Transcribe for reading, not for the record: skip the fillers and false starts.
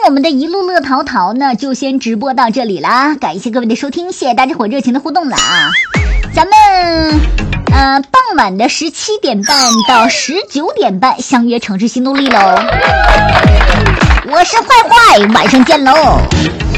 我们的一路乐淘淘呢，就先直播到这里啦，感谢各位的收听，谢谢大家伙热情的互动了啊！咱们傍晚的17点半到19点半相约城市新动力喽，我是坏坏，晚上见喽。